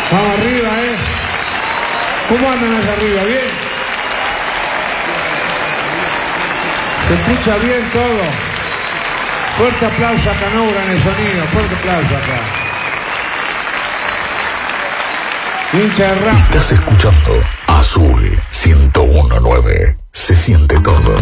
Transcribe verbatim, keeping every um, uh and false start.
Vamos arriba, ¿eh? ¿Cómo andan allá arriba? ¿Bien? ¿Se escucha bien todo? Fuerte aplauso a Canobra en el sonido. Fuerte aplauso acá. Hincha de rap. Estás escuchando Azul ciento uno punto nueve. Se siente todo.